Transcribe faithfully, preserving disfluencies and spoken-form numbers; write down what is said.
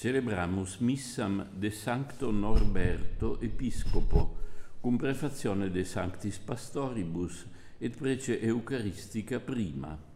Celebramus missam de Sancto Norberto Episcopo, cum prefazione de Sanctis Pastoribus et prece Eucharistica prima.